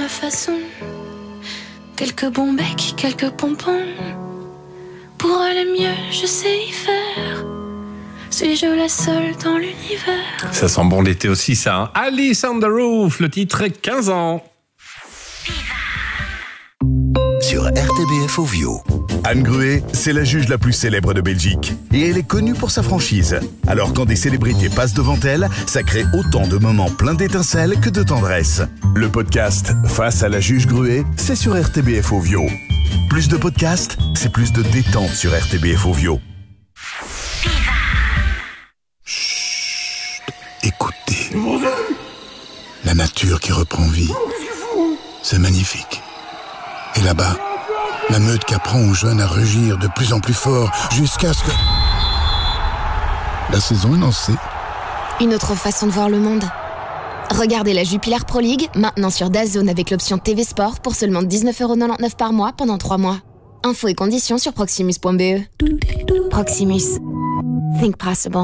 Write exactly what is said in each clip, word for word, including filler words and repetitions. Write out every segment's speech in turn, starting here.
ma façon. Quelques bons becs, quelques pompons. Pour aller mieux, je sais y faire. Suis-je la seule dans l'univers? Ça sent bon l'été aussi, ça. Hein. Alice on the Roof, le titre est quinze ans. Sur R T B F Ovio. Anne Gruet, c'est la juge la plus célèbre de Belgique. Et elle est connue pour sa franchise. Alors quand des célébrités passent devant elle, ça crée autant de moments pleins d'étincelles que de tendresse. Le podcast Face à la juge Gruet, c'est sur R T B F Ovio. Plus de podcasts, c'est plus de détente sur R T B F Ovio. Chut, écoutez. La nature qui reprend vie. C'est magnifique. Et là-bas, la meute qui apprend aux jeunes à rugir de plus en plus fort jusqu'à ce que... La saison est lancée. Une autre façon de voir le monde. Regardez la Jupiler Pro League, maintenant sur DAZN avec l'option T V Sport pour seulement dix-neuf euros quatre-vingt-dix-neuf par mois pendant trois mois. Infos et conditions sur proximus point b e. Proximus. Think possible.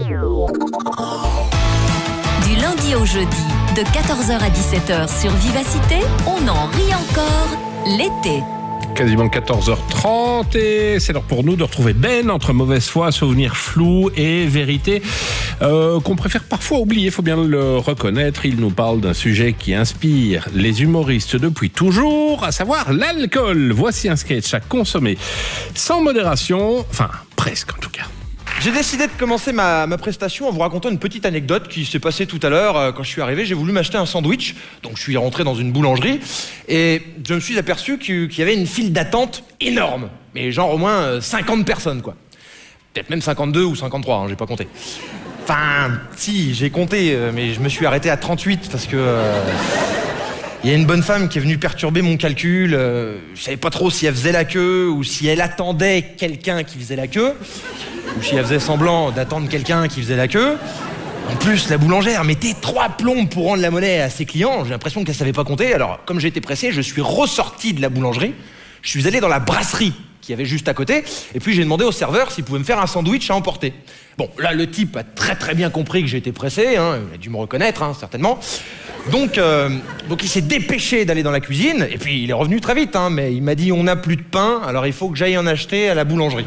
Du lundi au jeudi, de quatorze heures à dix-sept heures sur Vivacité, on en rit encore l'été. Quasiment quatorze heures trente et c'est l'heure pour nous de retrouver Ben entre mauvaise foi, souvenirs flous et vérité euh, qu'on préfère parfois oublier, il faut bien le reconnaître. Il nous parle d'un sujet qui inspire les humoristes depuis toujours, à savoir l'alcool. Voici un sketch à consommer sans modération, enfin presque en tout cas. J'ai décidé de commencer ma, ma prestation en vous racontant une petite anecdote qui s'est passée tout à l'heure. Euh, quand je suis arrivé, j'ai voulu m'acheter un sandwich. Donc je suis rentré dans une boulangerie et je me suis aperçu qu'il, qu'il y avait une file d'attente énorme. Mais genre au moins euh, cinquante personnes, quoi. Peut-être même cinquante-deux ou cinquante-trois, hein, j'ai pas compté. Enfin, si, j'ai compté, euh, mais je me suis arrêté à trente-huit parce que... Euh, il y a une bonne femme qui est venue perturber mon calcul. Euh, je savais pas trop si elle faisait la queue ou si elle attendait quelqu'un qui faisait la queue. Ou si elle faisait semblant d'attendre quelqu'un qui faisait la queue. En plus, la boulangère mettait trois plombes pour rendre la monnaie à ses clients. J'ai l'impression qu'elle savait pas compter. Alors, comme j'étais pressé, je suis ressorti de la boulangerie. Je suis allé dans la brasserie qui avait juste à côté. Et puis, j'ai demandé au serveur s'il pouvait me faire un sandwich à emporter. Bon, là, le type a très très bien compris que j'étais pressé. Hein. Il a dû me reconnaître, hein, certainement. Donc, euh, donc il s'est dépêché d'aller dans la cuisine. Et puis, il est revenu très vite. Hein, mais il m'a dit, on n'a plus de pain, alors il faut que j'aille en acheter à la boulangerie.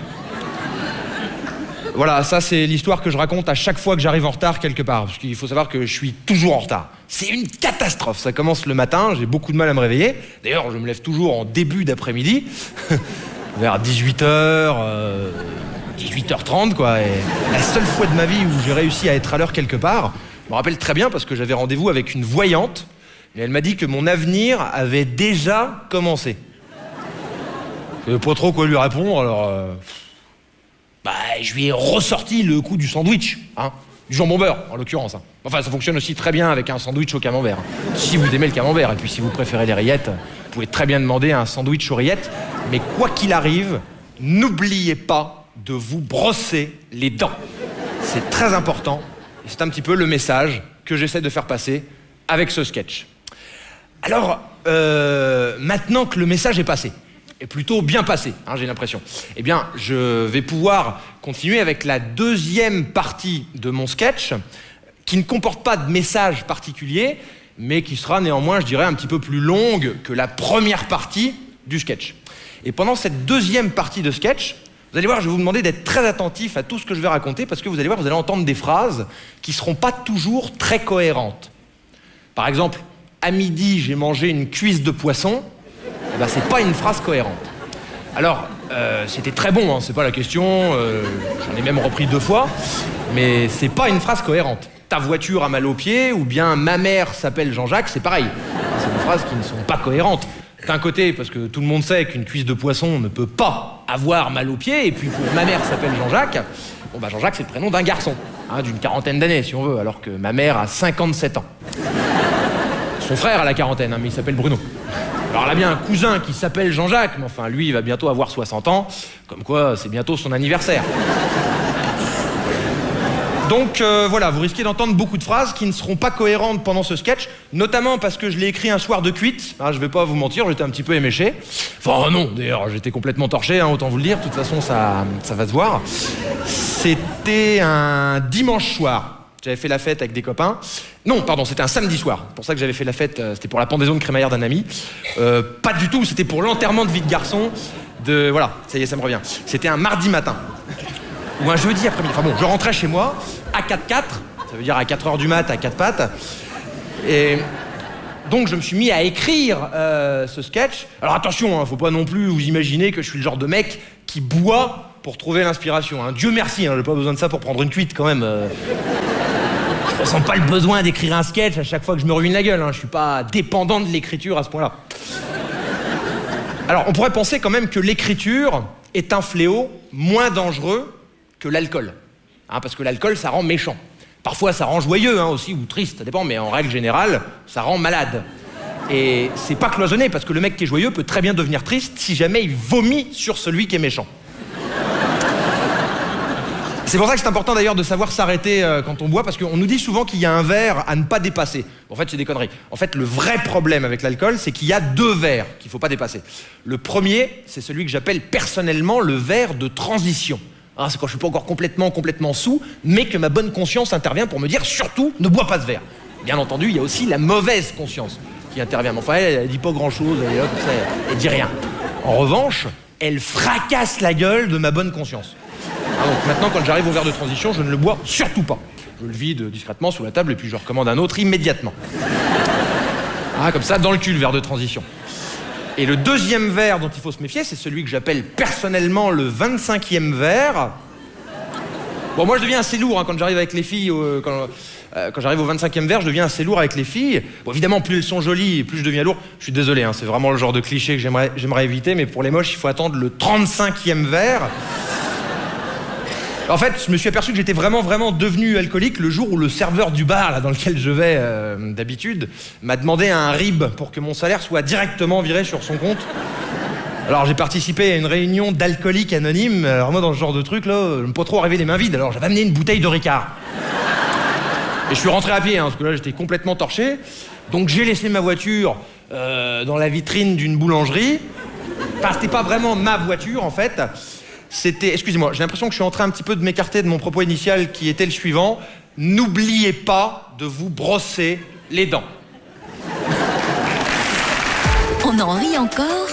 Voilà, ça c'est l'histoire que je raconte à chaque fois que j'arrive en retard quelque part. Parce qu'il faut savoir que je suis toujours en retard. C'est une catastrophe. Ça commence le matin, j'ai beaucoup de mal à me réveiller. D'ailleurs, je me lève toujours en début d'après-midi. Vers dix-huit heures, euh, dix-huit heures trente, quoi. Et la seule fois de ma vie où j'ai réussi à être à l'heure quelque part, je me rappelle très bien parce que j'avais rendez-vous avec une voyante. Et elle m'a dit que mon avenir avait déjà commencé. Je savais pas trop quoi lui répondre, alors... Euh... Bah, je lui ai ressorti le coup du sandwich, hein, du jambon beurre, en l'occurrence. Hein. Enfin, ça fonctionne aussi très bien avec un sandwich au camembert. Hein. Si vous aimez le camembert, et puis si vous préférez les rillettes, vous pouvez très bien demander un sandwich aux rillettes. Mais quoi qu'il arrive, n'oubliez pas de vous brosser les dents. C'est très important, et c'est un petit peu le message que j'essaie de faire passer avec ce sketch. Alors, euh, maintenant que le message est passé, est plutôt bien passé, hein, j'ai l'impression. Eh bien, je vais pouvoir continuer avec la deuxième partie de mon sketch, qui ne comporte pas de message particulier, mais qui sera néanmoins, je dirais, un petit peu plus longue que la première partie du sketch. Et pendant cette deuxième partie de sketch, vous allez voir, je vais vous demander d'être très attentif à tout ce que je vais raconter, parce que vous allez voir, vous allez entendre des phrases qui ne seront pas toujours très cohérentes. Par exemple, à midi, j'ai mangé une cuisse de poisson. Eh ben, c'est pas une phrase cohérente. Alors, euh, c'était très bon, hein, c'est pas la question, euh, j'en ai même repris deux fois, mais c'est pas une phrase cohérente. Ta voiture a mal aux pieds, ou bien ma mère s'appelle Jean-Jacques, c'est pareil. C'est des phrases qui ne sont pas cohérentes. D'un côté, parce que tout le monde sait qu'une cuisse de poisson ne peut pas avoir mal aux pieds, et puis pour ma mère s'appelle Jean-Jacques, bon bah Jean-Jacques c'est le prénom d'un garçon, hein, d'une quarantaine d'années si on veut, alors que ma mère a cinquante-sept ans. Son frère a la quarantaine, hein, mais il s'appelle Bruno. Alors là, bien un cousin qui s'appelle Jean-Jacques, mais enfin, lui, il va bientôt avoir soixante ans, comme quoi, c'est bientôt son anniversaire. Donc, euh, voilà, vous risquez d'entendre beaucoup de phrases qui ne seront pas cohérentes pendant ce sketch, notamment parce que je l'ai écrit un soir de cuite, hein, je vais pas vous mentir, j'étais un petit peu éméché. Enfin, non, d'ailleurs, j'étais complètement torché, hein, autant vous le dire, de toute façon, ça, ça va se voir. C'était un dimanche soir. J'avais fait la fête avec des copains. Non, pardon, c'était un samedi soir. C'est pour ça que j'avais fait la fête, euh, c'était pour la pendaison de crémaillère d'un ami. Euh, pas du tout, c'était pour l'enterrement de vie de garçon. De, voilà, ça y est, ça me revient. C'était un mardi matin. Ou un jeudi après-midi. Enfin bon, je rentrais chez moi à quatre quatre, ça veut dire à quatre heures du mat, à quatre pattes. Et donc je me suis mis à écrire euh, ce sketch. Alors attention, hein, faut pas non plus vous imaginer que je suis le genre de mec qui boit pour trouver l'inspiration. Hein. Dieu merci, hein, j'ai pas besoin de ça pour prendre une cuite quand même. Euh... Je ressens pas le besoin d'écrire un sketch à chaque fois que je me ruine la gueule. Hein. Je suis pas dépendant de l'écriture à ce point-là. Alors on pourrait penser quand même que l'écriture est un fléau moins dangereux que l'alcool. Hein, parce que l'alcool, ça rend méchant. Parfois, ça rend joyeux hein, aussi, ou triste, ça dépend, mais en règle générale, ça rend malade. Et c'est pas cloisonné, parce que le mec qui est joyeux peut très bien devenir triste si jamais il vomit sur celui qui est méchant. C'est pour ça que c'est important d'ailleurs de savoir s'arrêter euh, quand on boit, parce qu'on nous dit souvent qu'il y a un verre à ne pas dépasser. En fait, c'est des conneries. En fait, le vrai problème avec l'alcool, c'est qu'il y a deux verres qu'il ne faut pas dépasser. Le premier, c'est celui que j'appelle personnellement le verre de transition. Hein, c'est quand je suis pas encore complètement, complètement saoul, mais que ma bonne conscience intervient pour me dire surtout, ne bois pas ce verre. Bien entendu, il y a aussi la mauvaise conscience qui intervient. Mais enfin, elle, elle dit pas grand-chose, elle, elle, elle dit rien. En revanche, elle fracasse la gueule de ma bonne conscience. Ah, donc maintenant, quand j'arrive au verre de transition, je ne le bois surtout pas. Je le vide discrètement sous la table et puis je recommande un autre immédiatement. Ah, comme ça, dans le cul, le verre de transition. Et le deuxième verre dont il faut se méfier, c'est celui que j'appelle personnellement le vingt-cinquième verre. Bon, moi, je deviens assez lourd hein, quand j'arrive avec les filles. Euh, quand euh, quand j'arrive au vingt-cinquième verre, je deviens assez lourd avec les filles. Bon, évidemment, plus elles sont jolies, plus je deviens lourd. Je suis désolé, hein, c'est vraiment le genre de cliché que j'aimerais j'aimerais éviter, mais pour les moches, il faut attendre le trente-cinquième verre. En fait, je me suis aperçu que j'étais vraiment, vraiment devenu alcoolique le jour où le serveur du bar là, dans lequel je vais euh, d'habitude m'a demandé un rib pour que mon salaire soit directement viré sur son compte. Alors j'ai participé à une réunion d'alcooliques anonymes. Alors moi, dans ce genre de truc là, je ne peux pas trop arriver les mains vides. Alors j'avais amené une bouteille de Ricard. Et je suis rentré à pied, hein, parce que là j'étais complètement torché. Donc j'ai laissé ma voiture euh, dans la vitrine d'une boulangerie. Enfin, c'était pas vraiment ma voiture en fait. C'était, excusez-moi, j'ai l'impression que je suis en train un petit peu de m'écarter de mon propos initial qui était le suivant. N'oubliez pas de vous brosser les dents. On en rit encore